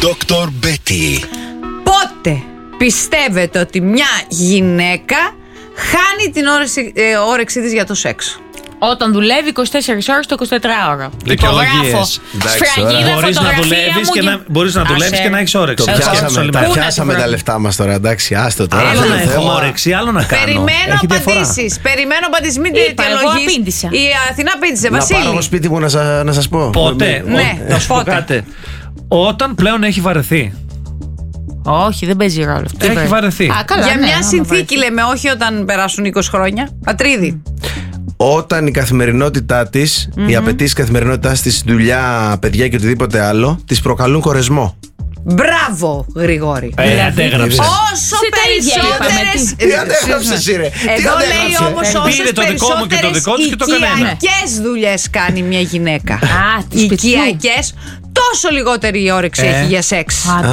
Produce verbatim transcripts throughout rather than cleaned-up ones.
Δόκτωρ Μπέτι. Πότε πιστεύετε ότι μια γυναίκα χάνει την όρεξη, ε, όρεξή της για το σεξ? Όταν δουλεύει είκοσι τέσσερις ώρες το εικοσιτετράωρο. Δικαιολογίες. Σφραγίδα, Μπορείς να δουλεύεις και, να, μπορείς να, δουλεύεις και να έχεις όρεξη. Το πιάσαμε, τα πιάσαμε τα λεφτά μας τώρα, εντάξει, άστο τώρα. Άλλο να έχω όρεξη, άλλο να κάνω. Περιμένω απαντήσεις. Περιμένω απαντήσεις, μην αιτιολογείς. Η Αθηνά απήντησε, Βασίλη. Να πάρω σπίτι μου να σας πω. Πότε? Να σου πω κάτι. Όταν πλέον έχει βαρεθεί. Όχι, δεν παίζει ρόλο αυτό. Έχει βαρεθεί. Α, καλά, για ναι, μια συνθήκη λέμε, όχι όταν περάσουν είκοσι χρόνια. Πατρίδη. Όταν η καθημερινότητά της, mm-hmm. οι απαιτήσεις καθημερινότητάς της, δουλειά, παιδιά και οτιδήποτε άλλο, της προκαλούν χωρεσμό. Μπράβο, Γρηγόρη. Ε, αντέγραψε. Όσο περισσότερες. Τι αντέγραψες, ρε. Εδώ λέει όμως όσες περισσότερες οικιακές δουλειές κάνει μια γυναίκα. Α, οικιακές, τόσο λιγότερη η όρεξη έχει για σεξ.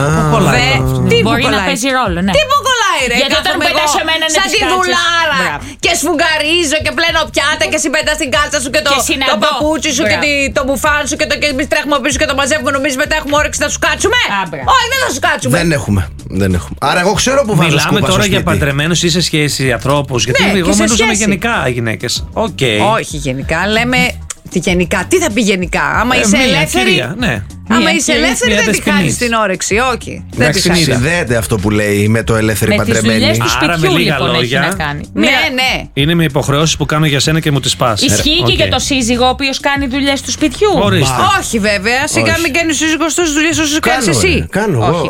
Τι μπορεί να παίζει ρόλο, ναι. Τι που κολλάει, ρε. Γιατί όταν πετάς σε μένα σαν τη δουλάρα και σφουγγαρίζω και πλένω πιάτα και εσύ πετάς την κάλτσα σου και το παπούτσι σου και το μπουφάν σου και εμείς τρέχουμε πίσω και το μαζεύουμε. Νομίζεις μετά έχουμε όρεξη να σου κάτσουμε? Όχι, δεν θα σου κάτσουμε. Δεν έχουμε. Δεν έχουμε. Άρα εγώ ξέρω που βάζω σκούπα. Μιλάμε τώρα για παντρεμένους ή σε σχέση ανθρώπους. Γιατί εγώ μένω γενικά γυναίκες. Όχι γενικά, λέμε. Τι γενικά, τι θα πει γενικά? Άμα ε, είσαι μία, ελεύθερη. Κυρία, ναι. Άμα μία, είσαι κυρία, ελεύθερη, δεν τη χάνεις την όρεξη. Όχι. Δεν τη χάνεις. Συνδέεται αυτό που λέει με το ελεύθερη παντρεμένη. Άρα με λίγα λοιπόν, λόγια. Ναι, ναι. Είναι με υποχρεώσεις που κάνω για σένα και μου τις πας. Ισχύει okay. και για το σύζυγο ο οποίος κάνει δουλειές του σπιτιού. Ορίστε. Όχι βέβαια. Σιγά μην κάνει ο σύζυγος τόσες δουλειές όσες κάνεις εσύ. Κάνω.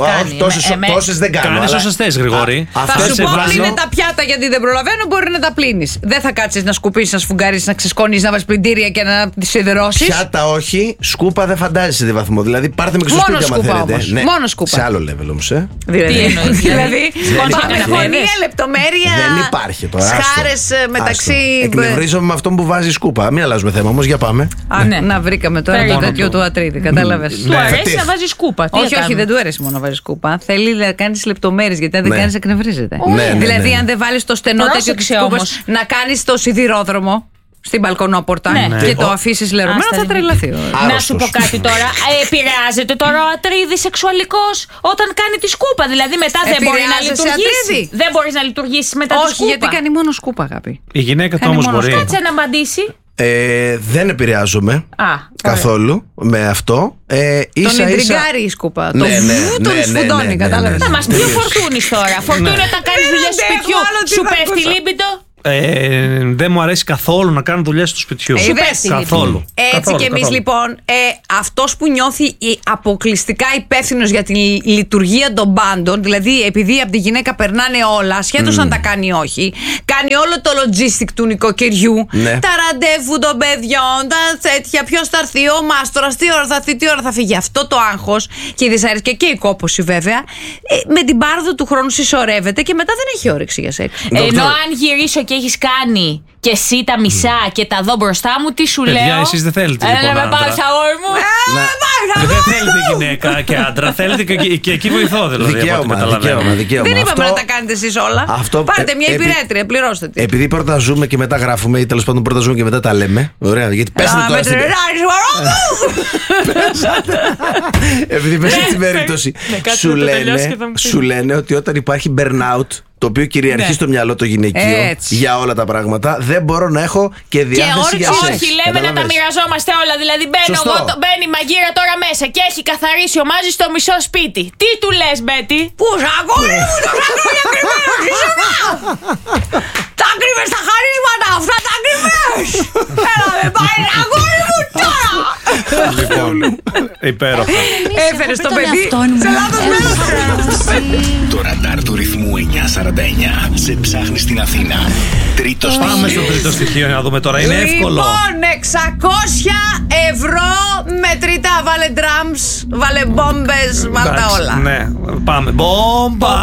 Τόσες δεν κάνω. Κάνεις όσες θες, Γρηγόρη. Θα σου πω πλύνε τα πιάτα γιατί δεν προλαβαίνω, μπορεί να τα πλύνεις. Δεν θα κάτσεις να σκουπίσεις, να σφουγγαρίσεις, να ξεσκονίσεις, να βάλεις πλυντήρια και να τις σιδερώσεις. Πιάτα όχι, σκούπα δεν φαντάζεσαι τι βαθμό. Δηλαδή πάρτε με και στο σπίτι άμα θέλετε. Ναι. Μόνο σκούπα. Σε άλλο level όμως, ε. Δηλαδή, δηλαδή γωνία, λεπτομέρεια. Δεν υπάρχει τώρα. Σχάρες μεταξύ. Εκνευρίζομαι με αυτόν που βάζει σκούπα. Μην αλλάζουμε θέμα όμως, για πάμε. Α, ναι. Να βρήκαμε τώρα το τέτοιο του Ατρίδη, κατάλαβες. Του αρέσει να βάζει σκούπα. Όχι, όχι, δεν του αρέσει μόνο να βάζει σκούπα. Θέλει να κάνει λεπτομέρειες, γιατί αν δεν κάνει εκνευρίζεται. Δηλαδή, αν δεν βάλει το στενό τέτοιο τη σκούπα, να κάνει το σιδηρόδρομο στην μπαλκονόπορτα ναι. και το αφήσεις λερωμένο, θα τρελαθεί. Να σου πω κάτι τώρα. Επηρεάζεται τώρα ο Ατρίδης σεξουαλικός όταν κάνει τη σκούπα? Δηλαδή μετά δεν μπορεί να λειτουργήσει. Δεν μπορεί να λειτουργήσει μετά όχι, τη σκούπα. Όχι, γιατί κάνει μόνο σκούπα, αγάπη. Η γυναίκα του όμως μπορεί. Κάτσε να απαντήσει. Ε, δεν επηρεάζομαι Α, καθόλου με αυτό. Ε, ίσα, τον εντριγκάρει η σκούπα. Ναι, τον ναι, βου, τον ναι, σφουντώνει, ναι, κατάλαβες. Θα μας πει ο Φορτούνης τώρα. Φορτούνη, όταν κάνεις δουλειές σπιτιού, σου πέφτει λίμπιντο? Ε, δεν μου αρέσει καθόλου να κάνω δουλειές του σπιτιού. Ε, καθόλου. Έτσι καθόλου, και εμείς λοιπόν, ε, αυτός που νιώθει αποκλειστικά υπεύθυνος για τη λειτουργία των πάντων, δηλαδή επειδή από τη γυναίκα περνάνε όλα, ασχέτως mm. αν τα κάνει όχι, κάνει όλο το logistic του νοικοκυριού, ναι. τα ραντεβού των παιδιών, τα τέτοια, ποιος θα έρθει, ο μάστορας, τι ώρα θα έρθει, τι ώρα θα φύγει. Αυτό το άγχος και η δυσαρέσκεια και η κόπωση βέβαια, ε, με την πάροδο του χρόνου συσσωρεύεται και μετά δεν έχει όρεξη για σεξ. Ενώ αν γυρίσω και έχεις κάνει και εσύ τα μισά mm. και τα δω μπροστά μου, τι σου παιδιά, λέω? Παιδιά, εσείς δεν θέλετε Έλα λοιπόν με πάρεις αγόρι μου. Δεν θέλετε γυναίκα και άντρα, θέλετε και, και εκεί βοηθώ δηλαδή. Δικαίωμα, δικαίωμα, δικαίωμα. Δεν είπαμε αυτό, να τα κάνετε εσείς όλα. Αυτό, πάρτε μια υπηρέτρια, πληρώστε τη. Επειδή πρώτα ζούμε και μετά γράφουμε, ή τέλος πάντων πρώτα ζούμε και μετά τα λέμε. Ωραία, γιατί πέσατε τώρα στην επειδή πέσατε στην περίπτωση, σου λένε ότι όταν υπάρχει burnout, το οποίο κυριαρχεί ναι. στο μυαλό το γυναικείο έτσι. Για όλα τα πράγματα, δεν μπορώ να έχω και διάθεση και για σεξ. Όχι, λέμε να τα μοιραζόμαστε όλα. Δηλαδή μπαίνω εγώ, το, μπαίνει η μαγείρα τώρα μέσα και έχει καθαρίσει ο Μάζης το μισό σπίτι. Τι του λες, Μπέτι? Πού αγόρι μου, το αγόρι κρυμμένος, τα κρύβες τα χαρίσματα, αυτά τα κρύβες. Έλα με πάει, αγόρι μου τώρα. Λοιπόν, υπέροχα. Έφερες το παιδί σε λάθος μέρος. Το ραντάρ του ρυθμού εννιακόσια σαράντα εννιά σε ψάχνει στην Αθήνα. Τρίτο στοιχείο. Πάμε στο τρίτο στοιχείο να δούμε τώρα. Είναι εύκολο. Λοιπόν, εξακόσια ευρώ μετρητά. Βάλε drums, βάλε μπόμπες, βάλε τα όλα. Ναι, πάμε. Μπόμπα.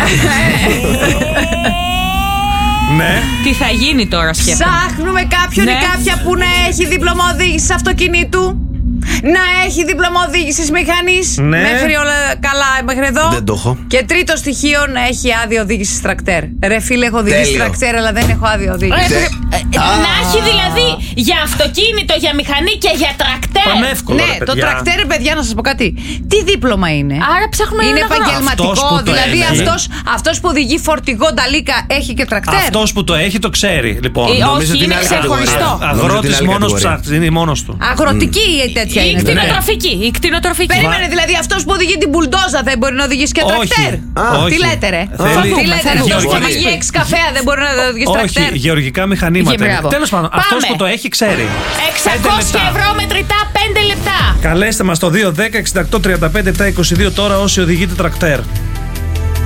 Ναι. Τι θα γίνει τώρα, σκέφτομαι. Ψάχνουμε κάποιον ναι. ή κάποια που να έχει δίπλωμα οδήγησης αυτοκινήτου. Να έχει δίπλωμα οδήγησης μηχανής. Ναι. Μέχρι όλα καλά, μέχρι εδώ. Δεν το έχω. Και τρίτο στοιχείο, να έχει άδεια οδήγησης τρακτέρ. Ρε φίλε, έχω οδηγήσει τρακτέρ, αλλά δεν έχω άδεια οδήγηση. Να έχει δηλαδή για αυτοκίνητο, για μηχανή και για τρακτέρ. Πανεύκολο. Ναι, το τρακτέρ, παιδιά, να σας πω κάτι. Τι δίπλωμα είναι? Άρα ψάχνουμε είναι ένα επαγγελματικό. Δηλαδή ναι. αυτός, αυτός που οδηγεί φορτηγό νταλίκα έχει και τρακτέρ. Αυτός που το έχει το ξέρει. Λοιπόν, ε, όχι, είναι ξεχωριστό. Αγρότης μόνος ψάχνει, είναι μόνος του. Αγροτική ή τέτοια η είναι. Κτηνοτροφική. Η κτηνοτροφική. Περίμενε, δηλαδή αυτός που οδηγεί την μπουλντόζα δεν μπορεί να οδηγήσει και τρακτέρ? Όχι. Τι λέτε, ρε? Θέλει... Τι λέτε, αυτός που οδηγεί έξι καφέα δεν μπορεί να οδηγήσει τρακτέρ? Όχι, γεωργικά μηχανήματα. Τέλος πάντων, αυτός που το έχει ξέρει. εξακόσια ευρώ μετρητά, πέντε λεπτά. Καλέστε μας το δύο δέκα εξήντα οκτώ τριάντα πέντε επτακόσια είκοσι δύο τώρα όσοι οδηγείτε τρακτέρ.